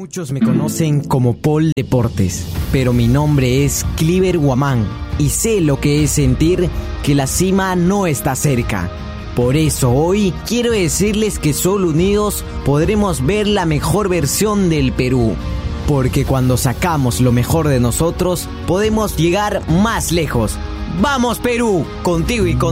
Muchos me conocen como Paul Deportes, pero mi nombre es Cliver Guamán y sé lo que es sentir que la cima no está cerca. Por eso hoy quiero decirles que solo unidos podremos ver la mejor versión del Perú. Porque cuando sacamos lo mejor de nosotros, podemos llegar más lejos. ¡Vamos Perú! Contigo y con